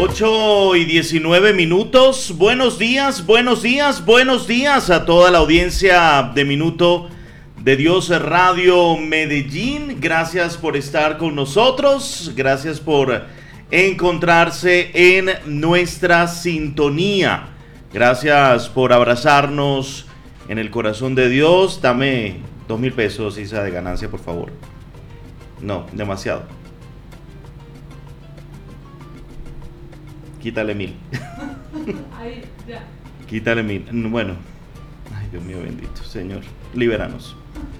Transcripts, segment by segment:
8:19. Buenos días, buenos días, buenos días a toda la audiencia de Minuto de Dios Radio Medellín. Gracias por estar con nosotros, gracias por encontrarse en nuestra sintonía. Gracias por abrazarnos en el corazón de Dios. Dame 2,000 pesos, Isa, de ganancia, por favor. No, demasiado. Quítale 1,000. Ahí, ya. Quítale 1,000. Bueno. Ay, Dios mío bendito. Señor, libéranos.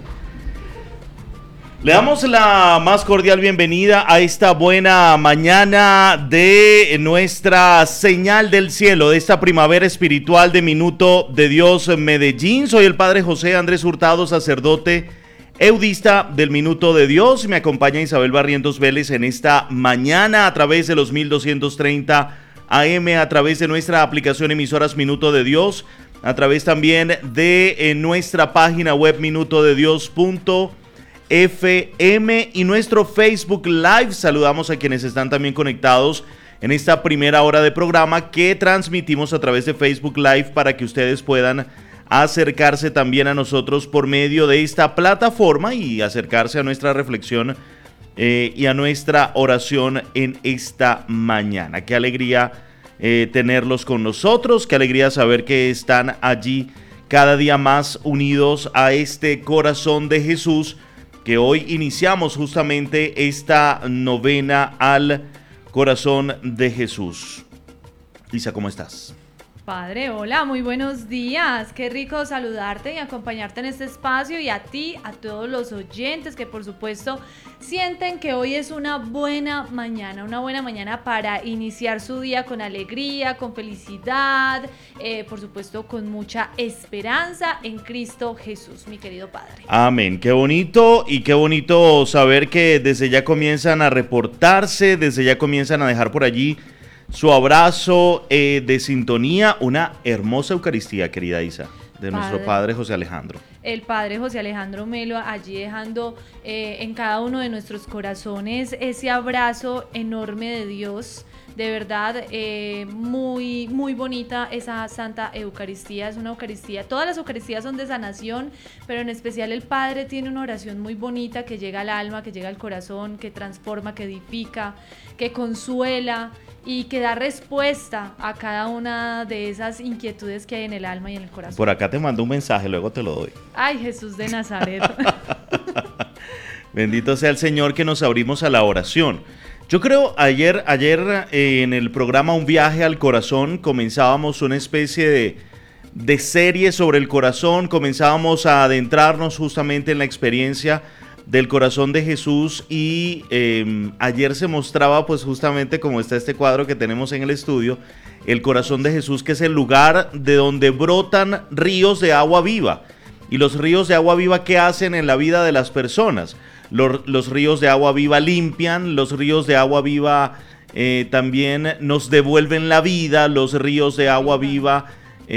Le damos la más cordial bienvenida a esta buena mañana de nuestra señal del cielo, de esta primavera espiritual de Minuto de Dios Medellín. Soy el Padre José Andrés Hurtado, sacerdote eudista del Minuto de Dios. Me acompaña Isabel Barrientos Vélez en esta mañana a través de los 1230 AM, a través de nuestra aplicación Emisoras Minuto de Dios, a través también de nuestra página web minutodedios.fm y nuestro Facebook Live. Saludamos a quienes están también conectados en esta primera hora de programa que transmitimos a través de Facebook Live para que ustedes puedan acercarse también a nosotros por medio de esta plataforma y acercarse a nuestra reflexión y a nuestra oración en esta mañana. Qué alegría tenerlos con nosotros, qué alegría saber que están allí cada día más unidos a este corazón de Jesús, que hoy iniciamos justamente esta novena al corazón de Jesús. Isa, ¿cómo estás? Padre, hola, muy buenos días. Qué rico saludarte y acompañarte en este espacio, y a ti, a todos los oyentes que por supuesto sienten que hoy es una buena mañana para iniciar su día con alegría, con felicidad, por supuesto con mucha esperanza en Cristo Jesús, mi querido Padre. Amén, qué bonito, y qué bonito saber que desde ya comienzan a reportarse, desde ya comienzan a dejar por allí su abrazo de sintonía. Una hermosa Eucaristía, querida Isa, de nuestro Padre José Alejandro. El Padre José Alejandro Melo allí dejando en cada uno de nuestros corazones ese abrazo enorme de Dios. De verdad, muy, muy bonita esa Santa Eucaristía. Es una Eucaristía, todas las Eucaristías son de sanación, pero en especial el Padre tiene una oración muy bonita que llega al alma, que llega al corazón, que transforma, que edifica, que consuela y que da respuesta a cada una de esas inquietudes que hay en el alma y en el corazón. Por acá te mando un mensaje, luego te lo doy. Ay, Jesús de Nazaret. Bendito sea el Señor, que nos abrimos a la oración. Yo creo ayer en el programa Un viaje al corazón comenzábamos una especie de serie sobre el corazón, comenzábamos a adentrarnos justamente en la experiencia del corazón de Jesús, y ayer se mostraba pues justamente como está este cuadro que tenemos en el estudio, el corazón de Jesús, que es el lugar de donde brotan ríos de agua viva. Y los ríos de agua viva, ¿qué hacen en la vida de las personas? Los ríos de agua viva limpian, los ríos de agua viva también nos devuelven la vida, los ríos de agua viva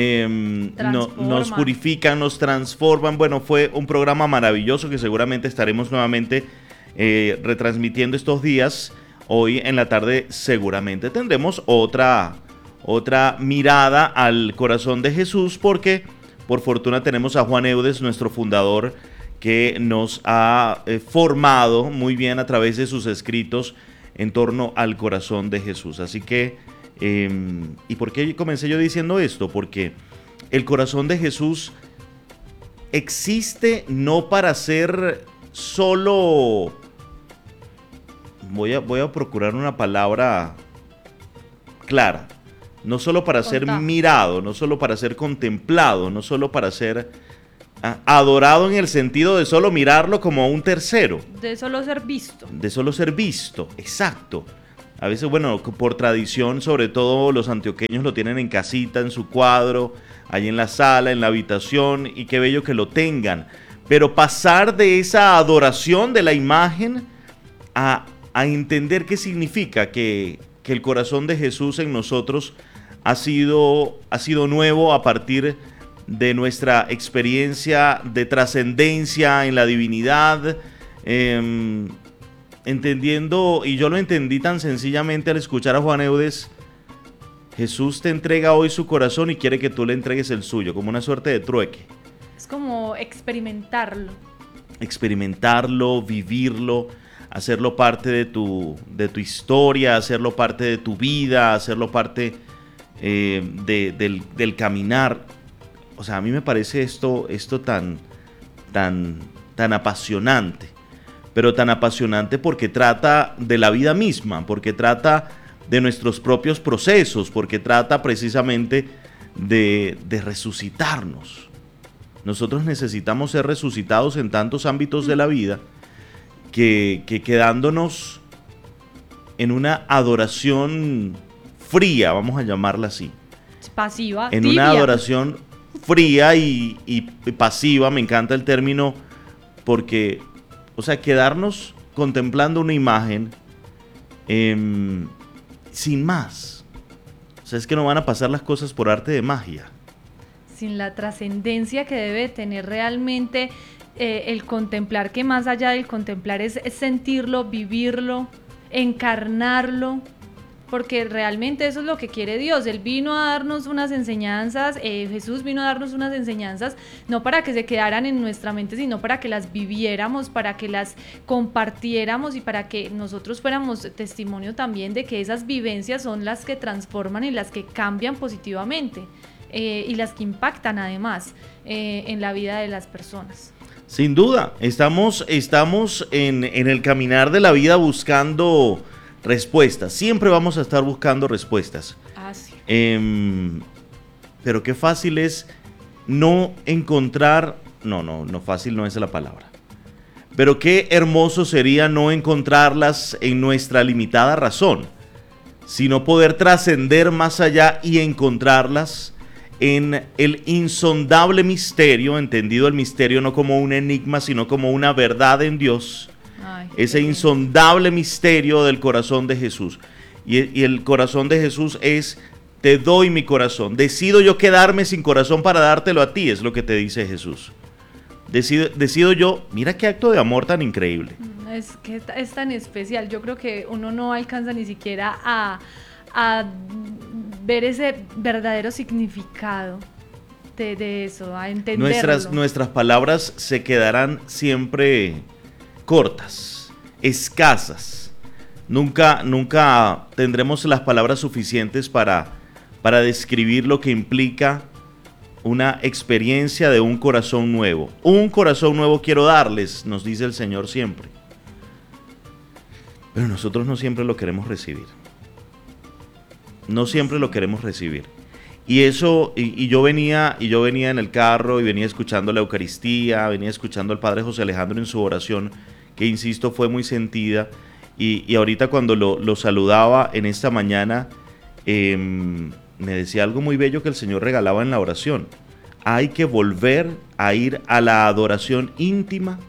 nos purifican, nos transforman. Bueno, fue un programa maravilloso que seguramente estaremos nuevamente retransmitiendo estos días. Hoy en la tarde seguramente tendremos otra mirada al corazón de Jesús, porque por fortuna tenemos a Juan Eudes, nuestro fundador, que nos ha formado muy bien a través de sus escritos en torno al corazón de Jesús. Así que, ¿y por qué comencé yo diciendo esto? Porque el corazón de Jesús existe no para ser solo, voy a procurar una palabra clara, no solo para ser mirado, no solo para ser contemplado, no solo para ser adorado en el sentido de solo mirarlo como un tercero. De solo ser visto. De solo ser visto, exacto. A veces, bueno, por tradición, sobre todo los antioqueños lo tienen en casita, en su cuadro, ahí en la sala, en la habitación, y qué bello que lo tengan. Pero pasar de esa adoración de la imagen a entender qué significa que el corazón de Jesús en nosotros ha sido nuevo a partir de nuestra experiencia de trascendencia en la divinidad, entendiendo, y yo lo entendí tan sencillamente al escuchar a Juan Eudes, Jesús te entrega hoy su corazón y quiere que tú le entregues el suyo, como una suerte de trueque. Es como experimentarlo. Experimentarlo, vivirlo, hacerlo parte de tu historia, hacerlo parte de tu vida, hacerlo parte del caminar. O sea, a mí me parece esto tan apasionante, pero tan apasionante porque trata de la vida misma, porque trata de nuestros propios procesos, porque trata precisamente de resucitarnos. Nosotros necesitamos ser resucitados en tantos ámbitos de la vida que quedándonos en una adoración fría, vamos a llamarla así. Pasiva, en tibia. Una adoración fría y pasiva, me encanta el término, porque, o sea, quedarnos contemplando una imagen sin más. O sea, es que no van a pasar las cosas por arte de magia. Sin la trascendencia que debe tener realmente el contemplar, que más allá del contemplar es sentirlo, vivirlo, encarnarlo, porque realmente eso es lo que quiere Dios. Él vino a darnos unas enseñanzas, Jesús vino a darnos unas enseñanzas, no para que se quedaran en nuestra mente, sino para que las viviéramos, para que las compartiéramos y para que nosotros fuéramos testimonio también de que esas vivencias son las que transforman y las que cambian positivamente. Y las que impactan además en la vida de las personas. Sin duda, estamos en el caminar de la vida buscando respuestas. Siempre vamos a estar buscando respuestas. Sí. Pero qué fácil es no encontrar... No fácil no es la palabra. Pero qué hermoso sería no encontrarlas en nuestra limitada razón, sino poder trascender más allá y encontrarlas en el insondable misterio, entendido el misterio no como un enigma, sino como una verdad en Dios. Ese insondable misterio del corazón de Jesús. Y el corazón de Jesús es: te doy mi corazón. Decido yo quedarme sin corazón para dártelo a ti, es lo que te dice Jesús. Decido yo, mira qué acto de amor tan increíble. Es que es tan especial. Yo creo que uno no alcanza ni siquiera a ver ese verdadero significado de eso, a entenderlo. Nuestras palabras se quedarán siempre cortas, escasas. Nunca tendremos las palabras suficientes para describir lo que implica una experiencia de un corazón nuevo. Un corazón nuevo quiero darles, nos dice el Señor siempre. Pero nosotros no siempre lo queremos recibir. No siempre lo queremos recibir. Y eso, y yo venía en el carro y venía escuchando la Eucaristía, venía escuchando al Padre José Alejandro en su oración, que insisto fue muy sentida. Y ahorita cuando lo saludaba en esta mañana, me decía algo muy bello que el Señor regalaba en la oración. Hay que volver a ir a la adoración íntima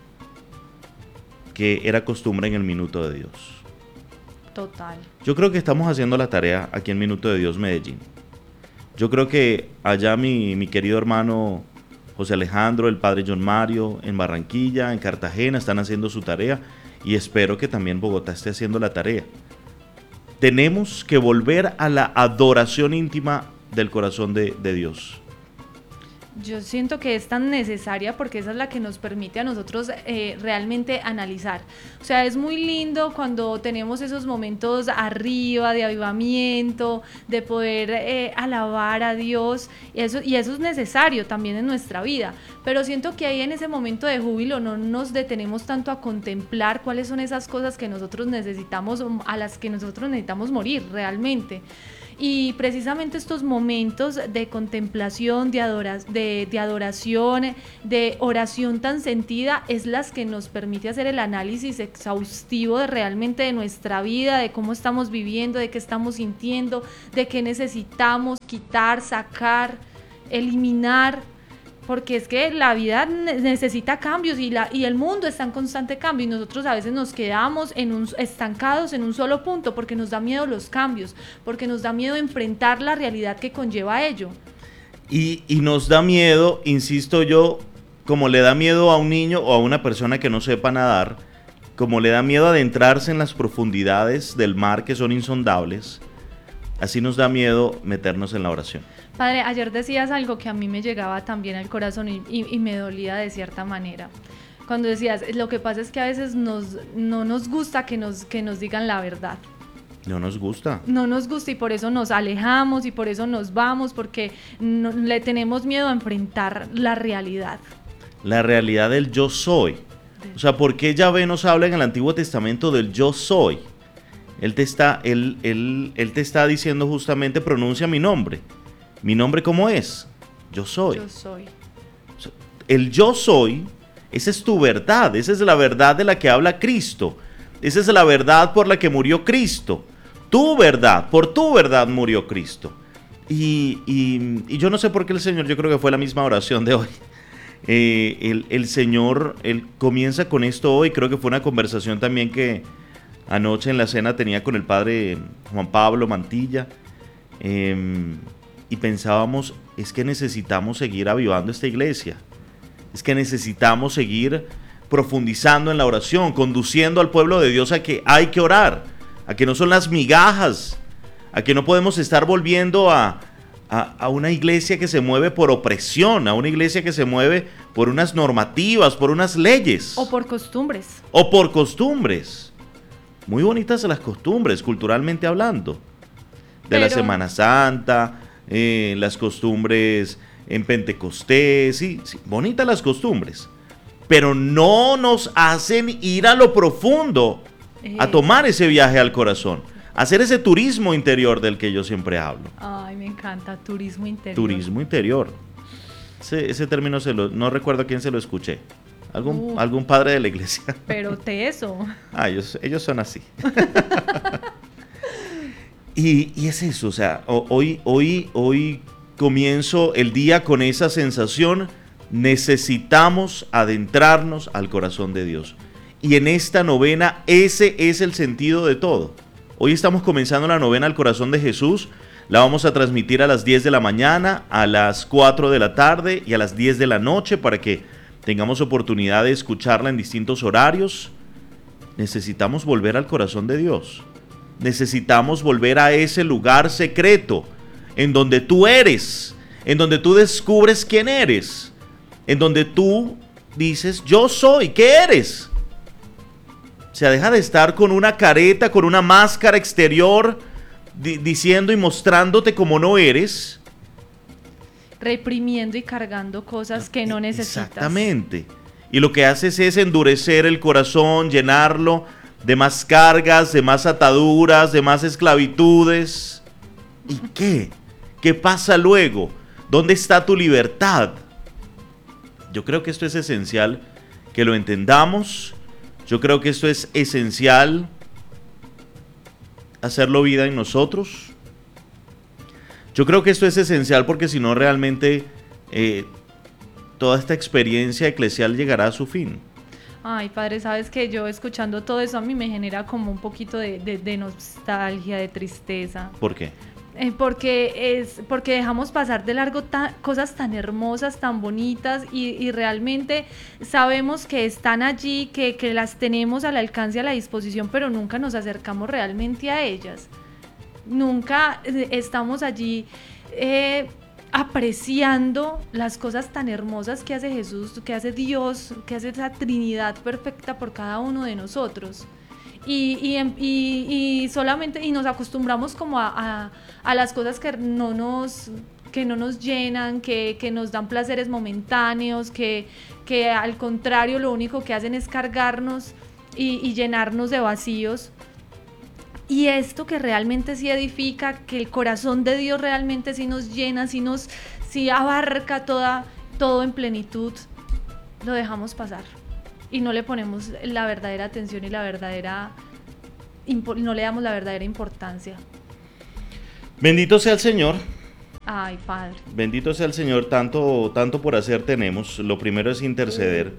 que era costumbre en el Minuto de Dios. Total. Yo creo que estamos haciendo la tarea aquí en Minuto de Dios Medellín. Yo creo que allá mi querido hermano José Alejandro, el padre John Mario, en Barranquilla, en Cartagena, están haciendo su tarea y espero que también Bogotá esté haciendo la tarea. Tenemos que volver a la adoración íntima del corazón de Dios. Yo siento que es tan necesaria porque esa es la que nos permite a nosotros realmente analizar. O sea, es muy lindo cuando tenemos esos momentos arriba de avivamiento, de poder alabar a Dios, y eso es necesario también en nuestra vida. Pero siento que ahí en ese momento de júbilo no nos detenemos tanto a contemplar cuáles son esas cosas que nosotros necesitamos, a las que nosotros necesitamos morir realmente. Y precisamente estos momentos de contemplación, de adoración, de oración tan sentida, es las que nos permite hacer el análisis exhaustivo de realmente de nuestra vida, de cómo estamos viviendo, de qué estamos sintiendo, de qué necesitamos quitar, sacar, eliminar. Porque es que la vida necesita cambios y el mundo está en constante cambio y nosotros a veces nos quedamos estancados en un solo punto porque nos da miedo los cambios, porque nos da miedo enfrentar la realidad que conlleva ello. Y nos da miedo, insisto yo, como le da miedo a un niño o a una persona que no sepa nadar, como le da miedo adentrarse en las profundidades del mar que son insondables, así nos da miedo meternos en la oración. Padre, ayer decías algo que a mí me llegaba también al corazón y me dolía de cierta manera. Cuando decías, lo que pasa es que a veces no nos gusta que nos digan la verdad. No nos gusta. No nos gusta y por eso nos alejamos y por eso nos vamos, porque le tenemos miedo a enfrentar la realidad. La realidad del yo soy. O sea, ¿por qué Yahvé nos habla en el Antiguo Testamento del yo soy? Él te está diciendo justamente, pronuncia mi nombre. ¿Mi nombre cómo es? Yo soy. Yo soy. El yo soy, esa es tu verdad, esa es la verdad de la que habla Cristo. Esa es la verdad por la que murió Cristo. Tu verdad, por tu verdad murió Cristo. Y yo no sé por qué el Señor, yo creo que fue la misma oración de hoy. El Señor, Él comienza con esto hoy, creo que fue una conversación también que anoche en la cena tenía con el padre Juan Pablo Mantilla. Y pensábamos, es que necesitamos seguir avivando esta iglesia. Es que necesitamos seguir profundizando en la oración, conduciendo al pueblo de Dios a que hay que orar, a que no son las migajas, a que no podemos estar volviendo a una iglesia que se mueve por opresión, a una iglesia que se mueve por unas normativas, por unas leyes. O por costumbres. O por costumbres. Muy bonitas las costumbres, culturalmente hablando. De la Semana Santa, las costumbres en Pentecostés, sí, bonitas las costumbres. Pero no nos hacen ir a lo profundo, a tomar ese viaje al corazón, a hacer ese turismo interior del que yo siempre hablo. Ay, me encanta, turismo interior. Turismo interior. Ese término no recuerdo a quién se lo escuché. Algún padre de la iglesia. Pero teso. Ellos son así. y es eso, o sea, hoy comienzo el día con esa sensación. Necesitamos adentrarnos al corazón de Dios. Y en esta novena, ese es el sentido de todo. Hoy estamos comenzando la novena al corazón de Jesús. La vamos a transmitir a las 10 de la mañana, a las 4 de la tarde y a las 10 de la noche para que tengamos oportunidad de escucharla en distintos horarios. Necesitamos volver al corazón de Dios. Necesitamos volver a ese lugar secreto en donde tú eres, en donde tú descubres quién eres, en donde tú dices, yo soy, ¿qué eres? O sea, deja de estar con una careta, con una máscara exterior, diciendo y mostrándote como no eres. Reprimiendo y cargando cosas que no necesitas. Exactamente. Y lo que haces es endurecer el corazón, llenarlo de más cargas, de más ataduras, de más esclavitudes. ¿Y qué? ¿Qué pasa luego? ¿Dónde está tu libertad? Yo creo que esto es esencial que lo entendamos. Yo creo que esto es esencial hacerlo vida en nosotros. Yo creo que esto es esencial porque si no realmente toda esta experiencia eclesial llegará a su fin. Ay, padre, sabes que yo escuchando todo eso a mí me genera como un poquito de nostalgia, de tristeza. ¿Por qué? Porque dejamos pasar de largo cosas tan hermosas, tan bonitas y realmente sabemos que están allí, que las tenemos al alcance, a la disposición, pero nunca nos acercamos realmente a ellas. Nunca estamos allí apreciando las cosas tan hermosas que hace Jesús, que hace Dios, que hace esa Trinidad perfecta por cada uno de nosotros. Y solamente nos acostumbramos como a las cosas que no nos llenan, que nos dan placeres momentáneos, que al contrario lo único que hacen es cargarnos y llenarnos de vacíos. Y esto que realmente sí edifica, que el corazón de Dios realmente sí nos llena, sí abarca todo en plenitud, lo dejamos pasar. Y no le ponemos la verdadera atención y no le damos la verdadera importancia. Bendito sea el Señor. Ay, Padre. Bendito sea el Señor, tanto por hacer tenemos. Lo primero es interceder.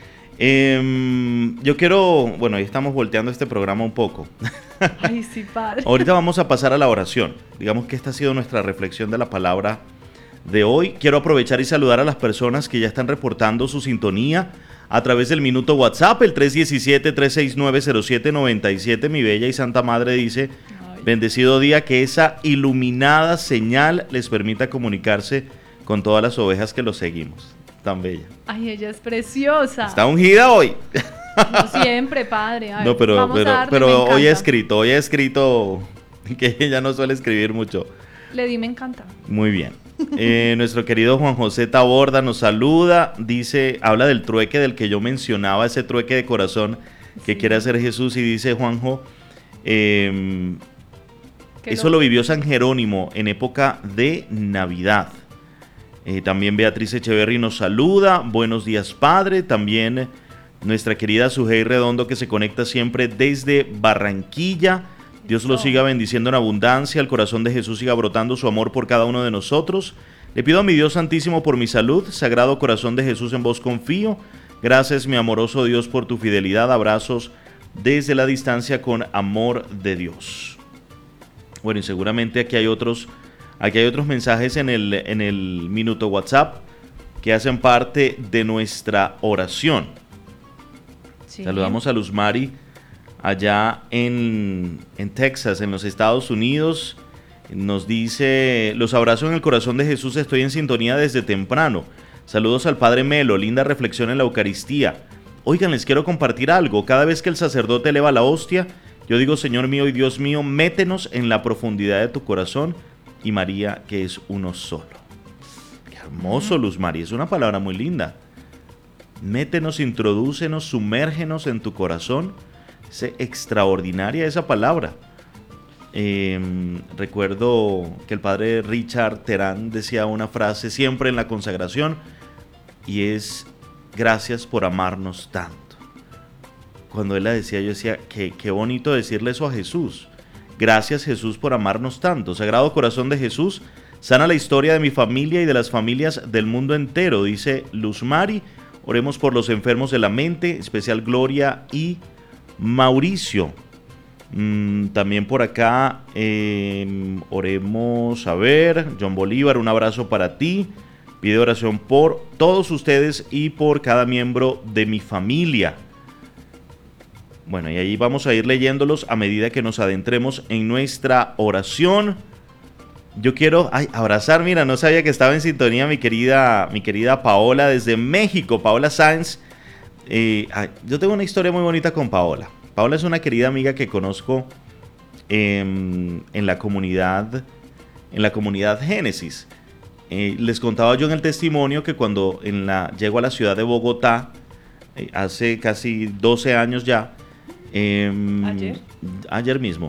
Yo quiero, bueno, ahí estamos volteando este programa un poco. Ay, sí, Padre. Ahorita vamos a pasar a la oración. Digamos que esta ha sido nuestra reflexión de la palabra de hoy. Quiero aprovechar y saludar a las personas que ya están reportando su sintonía a través del minuto WhatsApp, el 317-369-0797. Mi bella y santa madre dice, Bendecido día, que esa iluminada señal les permita comunicarse con todas las ovejas que los seguimos. Tan bella. Ay, ella es preciosa. Está ungida hoy. No siempre, padre. A ver, No, pero me hoy he escrito que ella no suele escribir mucho. Le di me encanta. Muy bien. Nuestro querido Juan José Taborda nos saluda, dice, habla del trueque del que yo mencionaba, ese trueque de corazón que quiere hacer Jesús, y dice Juanjo, eso lo vivió San Jerónimo en época de Navidad. También Beatriz Echeverry nos saluda, buenos días padre, también nuestra querida Sujei Redondo, que se conecta siempre desde Barranquilla. Dios lo siga bendiciendo en abundancia, el corazón de Jesús siga brotando su amor por cada uno de nosotros. Le pido a mi Dios Santísimo por mi salud, Sagrado Corazón de Jesús, en vos confío. Gracias, mi amoroso Dios, por tu fidelidad. Abrazos desde la distancia con amor de Dios. Bueno, y seguramente aquí hay otros mensajes en el minuto WhatsApp que hacen parte de nuestra oración. Sí. Saludamos a Luz Mari allá en Texas, en los Estados Unidos. Nos dice, los abrazo en el corazón de Jesús, estoy en sintonía desde temprano. Saludos al Padre Melo, linda reflexión en la Eucaristía. Oigan, les quiero compartir algo. Cada vez que el sacerdote eleva la hostia, yo digo, Señor mío y Dios mío, métenos en la profundidad de tu corazón, y María, que es uno solo. Qué hermoso, Luz María, es una palabra muy linda. Métenos, introdúcenos, sumérgenos en tu corazón. Es extraordinaria esa palabra. Recuerdo que el padre Richard Terán decía una frase siempre en la consagración, y es: gracias por amarnos tanto. Cuando él la decía, yo decía, qué bonito decirle eso a Jesús. Gracias, Jesús, por amarnos tanto. Sagrado Corazón de Jesús, sana la historia de mi familia y de las familias del mundo entero, dice Luz Mari. Oremos por los enfermos de la mente, especial Gloria y Mauricio. También por acá oremos, a ver, John Bolívar, un abrazo para ti. Pide oración por todos ustedes y por cada miembro de mi familia. Bueno, y ahí vamos a ir leyéndolos a medida que nos adentremos en nuestra oración. Yo quiero abrazar, mira, no sabía que estaba en sintonía mi querida Paola desde México, Paola Sáenz. Yo tengo una historia muy bonita con Paola. Paola es una querida amiga que conozco en la comunidad Génesis. Les contaba yo en el testimonio que cuando llego a la ciudad de Bogotá, hace casi 12 años ya, ayer mismo,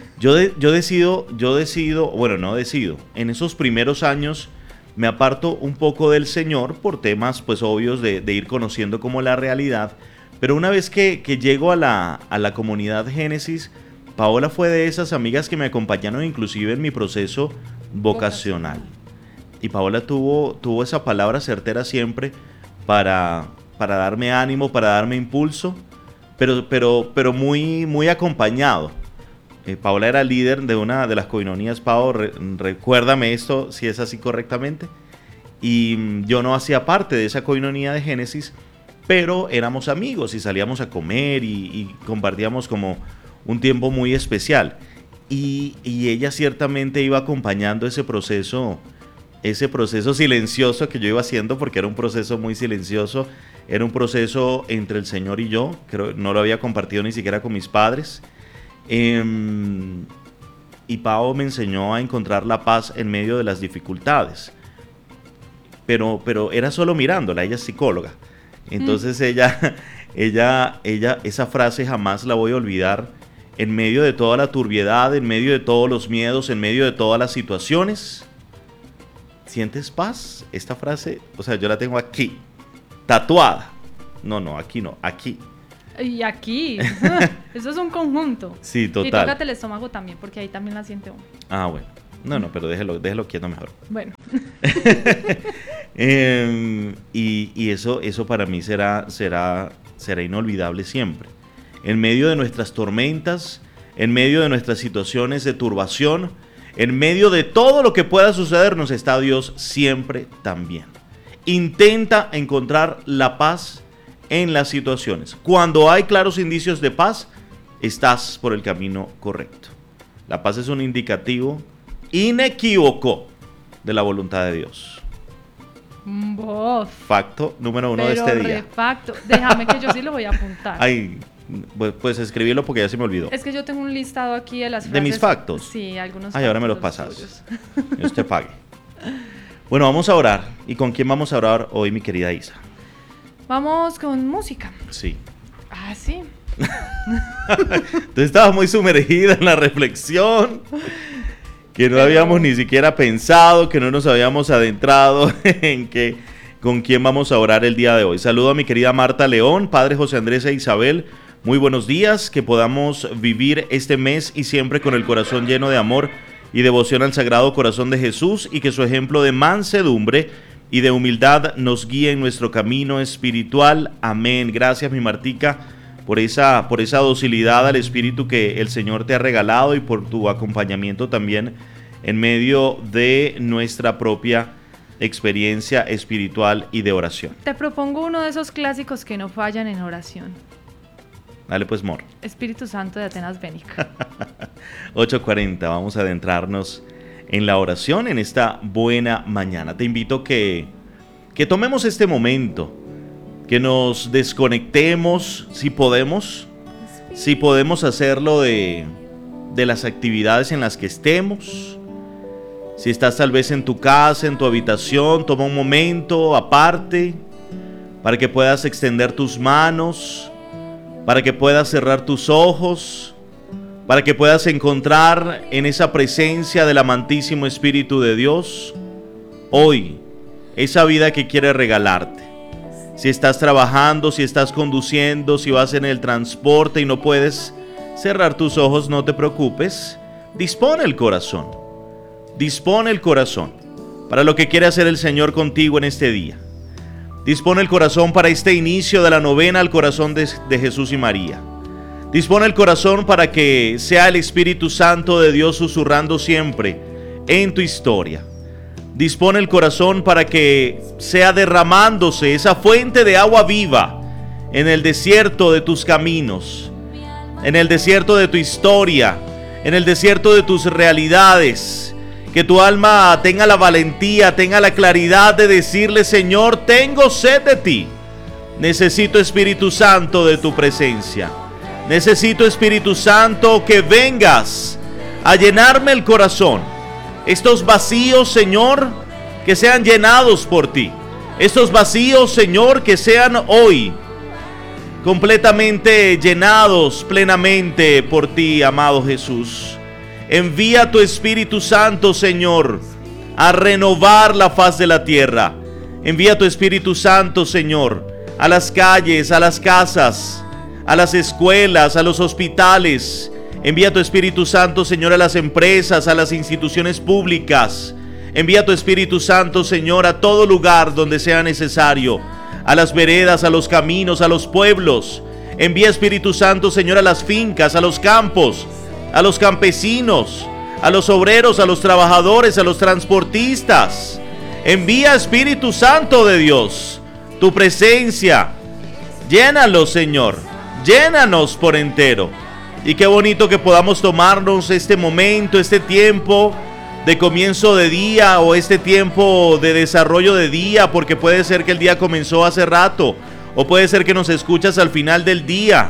en esos primeros años me aparto un poco del Señor por temas pues obvios de ir conociendo como la realidad, pero una vez que llego a la comunidad Génesis, Paola fue de esas amigas que me acompañaron inclusive en mi proceso vocacional. Y Paola tuvo esa palabra certera siempre para darme ánimo, para darme impulso, pero muy, muy acompañado. Paola era líder de una de las coinonías. Pao, recuérdame esto si es así correctamente. Y yo no hacía parte de esa coinonía de Génesis, pero éramos amigos y salíamos a comer y compartíamos como un tiempo muy especial. Y ella ciertamente iba acompañando ese proceso silencioso que yo iba haciendo, porque era un proceso muy silencioso, era un proceso entre el Señor y yo, creo no lo había compartido ni siquiera con mis padres. Y Pao me enseñó a encontrar la paz en medio de las dificultades, pero era solo mirándola, ella es psicóloga, entonces ella, esa frase jamás la voy a olvidar. En medio de toda la turbiedad, en medio de todos los miedos, en medio de todas las situaciones, ¿sientes paz? Esta frase, o sea, yo la tengo aquí, tatuada. No, aquí no, aquí. Y aquí, eso es un conjunto. Sí, total. Y tócate el estómago también, porque ahí también la siente uno. Ah, bueno. No, pero déjelo quieto mejor. Bueno. Y eso para mí será inolvidable siempre. En medio de nuestras tormentas, en medio de nuestras situaciones de turbación, en medio de todo lo que pueda sucedernos, está Dios siempre también. Intenta encontrar la paz en las situaciones. Cuando hay claros indicios de paz, estás por el camino correcto. La paz es un indicativo inequívoco de la voluntad de Dios. Bof. Facto número 1 de este día. Facto. Déjame que yo sí lo voy a apuntar. Ay, pues escribirlo porque ya se me olvidó. Es que yo tengo un listado aquí de las frases. ¿De mis factos? Sí, algunos. Ay, ahora me los pasas. Dios te pague. Bueno, vamos a orar. ¿Y con quién vamos a orar hoy, mi querida Isa? Vamos con música. Sí. Ah, sí. Tú estabas muy sumergida en la reflexión, que no habíamos ni siquiera pensado, que no nos habíamos adentrado en con quién vamos a orar el día de hoy. Saludo a mi querida Marta León, padre José Andrés e Isabel. Muy buenos días, que podamos vivir este mes y siempre con el corazón lleno de amor y devoción al Sagrado Corazón de Jesús, y que su ejemplo de mansedumbre y de humildad nos guíe en nuestro camino espiritual. Amén. Gracias, mi Martica, por esa docilidad al Espíritu que el Señor te ha regalado, y por tu acompañamiento también en medio de nuestra propia experiencia espiritual y de oración. Te propongo uno de esos clásicos que no fallan en oración. Dale pues, Mor. Espíritu Santo de Atenas Bénica. 8:40, vamos a adentrarnos en la oración en esta buena mañana. Te invito que tomemos este momento, que nos desconectemos si podemos hacerlo de las actividades en las que estemos. Si estás tal vez en tu casa, en tu habitación, toma un momento aparte para que puedas extender tus manos, para que puedas cerrar tus ojos, para que puedas encontrar en esa presencia del amantísimo Espíritu de Dios hoy esa vida que quiere regalarte. Si estás trabajando, si estás conduciendo, si vas en el transporte y no puedes cerrar tus ojos, no te preocupes. Dispone el corazón para lo que quiere hacer el Señor contigo en este día. Dispone el corazón para este inicio de la novena al corazón de Jesús y María. Dispone el corazón para que sea el Espíritu Santo de Dios susurrando siempre en tu historia. Dispone el corazón para que sea derramándose esa fuente de agua viva en el desierto de tus caminos, en el desierto de tu historia, en el desierto de tus realidades. Que tu alma tenga la valentía, tenga la claridad de decirle: Señor, tengo sed de ti. Necesito, Espíritu Santo, de tu presencia. Necesito, Espíritu Santo, que vengas a llenarme el corazón. Estos vacíos, Señor, que sean llenados por ti. Estos vacíos, Señor, que sean hoy completamente llenados plenamente por ti, amado Jesús. Envía tu Espíritu Santo, Señor, a renovar la faz de la tierra. Envía tu Espíritu Santo, Señor, a las calles, a las casas, a las escuelas, a los hospitales. Envía tu Espíritu Santo, Señor, a las empresas, a las instituciones públicas. Envía tu Espíritu Santo, Señor, a todo lugar donde sea necesario. A las veredas, a los caminos, a los pueblos. Envía, Espíritu Santo, Señor, a las fincas, a los campos, a los campesinos, a los obreros, a los trabajadores, a los transportistas. Envía, Espíritu Santo de Dios, tu presencia. Llénalos, Señor, llénanos por entero. Y qué bonito que podamos tomarnos este momento, este tiempo de comienzo de día, o este tiempo de desarrollo de día, porque puede ser que el día comenzó hace rato, o puede ser que nos escuchas al final del día.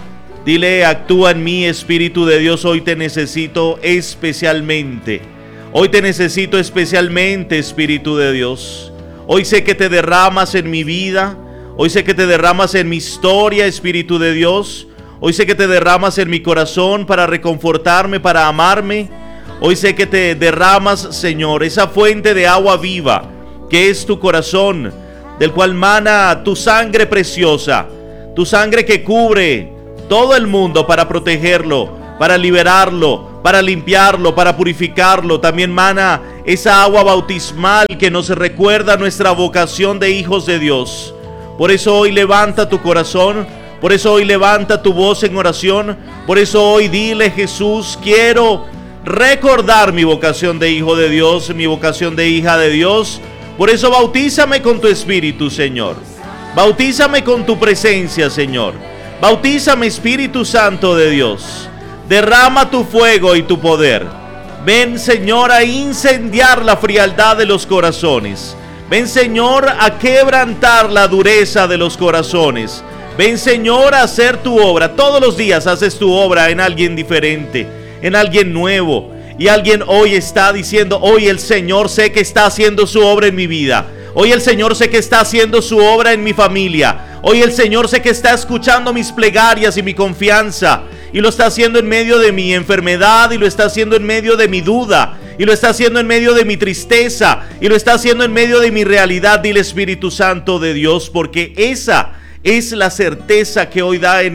Dile: actúa en mí, Espíritu de Dios, hoy te necesito especialmente. Hoy te necesito especialmente, Espíritu de Dios. Hoy sé que te derramas en mi vida. Hoy sé que te derramas en mi historia, Espíritu de Dios. Hoy sé que te derramas en mi corazón para reconfortarme, para amarme. Hoy sé que te derramas, Señor, esa fuente de agua viva que es tu corazón, del cual mana tu sangre preciosa, tu sangre que cubre todo el mundo para protegerlo, para liberarlo, para limpiarlo, para purificarlo. También mana esa agua bautismal que nos recuerda nuestra vocación de hijos de Dios. Por eso hoy levanta tu corazón, por eso hoy levanta tu voz en oración, por eso hoy dile: Jesús, quiero recordar mi vocación de hijo de Dios, mi vocación de hija de Dios. Por eso bautízame con tu Espíritu, Señor. Bautízame con tu presencia, Señor. Bautízame, Espíritu Santo de Dios. Derrama tu fuego y tu poder. Ven, Señor, a incendiar la frialdad de los corazones. Ven, Señor, a quebrantar la dureza de los corazones. Ven, Señor, a hacer tu obra. Todos los días haces tu obra en alguien diferente, en alguien nuevo. Y alguien hoy está diciendo: hoy el Señor sé que está haciendo su obra en mi vida. Hoy el Señor sé que está haciendo su obra en mi familia. Hoy el Señor sé que está escuchando mis plegarias y mi confianza. Y lo está haciendo en medio de mi enfermedad, y lo está haciendo en medio de mi duda, y lo está haciendo en medio de mi tristeza, y lo está haciendo en medio de mi realidad. Dile: Espíritu Santo de Dios, porque esa es la certeza que hoy da en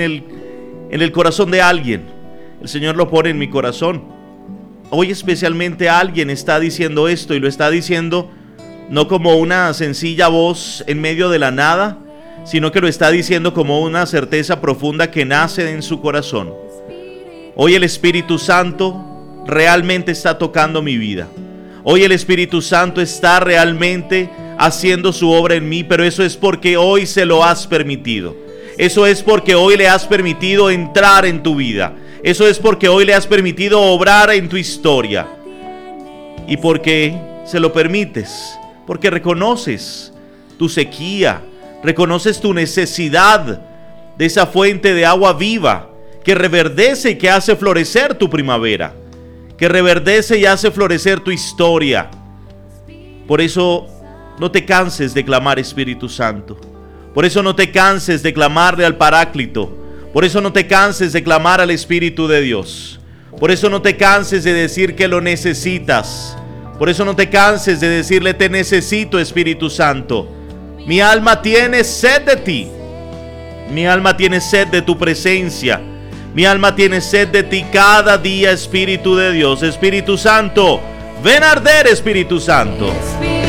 el corazón de alguien. El Señor lo pone en mi corazón. Hoy especialmente alguien está diciendo esto, y lo está diciendo no como una sencilla voz en medio de la nada, sino que lo está diciendo como una certeza profunda que nace en su corazón. Hoy el Espíritu Santo realmente está tocando mi vida. Hoy el Espíritu Santo está realmente haciendo su obra en mí, pero eso es porque hoy se lo has permitido. Eso es porque hoy le has permitido entrar en tu vida. Eso es porque hoy le has permitido obrar en tu historia. Y porque se lo permites, porque reconoces tu sequía, reconoces tu necesidad de esa fuente de agua viva que reverdece y que hace florecer tu primavera, que reverdece y hace florecer tu historia. Por eso no te canses de clamar, Espíritu Santo. Por eso no te canses de clamarle al Paráclito. Por eso no te canses de clamar al Espíritu de Dios. Por eso no te canses de decir que lo necesitas. Por eso no te canses de decirle: te necesito, Espíritu Santo. Mi alma tiene sed de ti. Mi alma tiene sed de tu presencia. Mi alma tiene sed de ti cada día, Espíritu de Dios. Espíritu Santo, ven a arder, Espíritu Santo.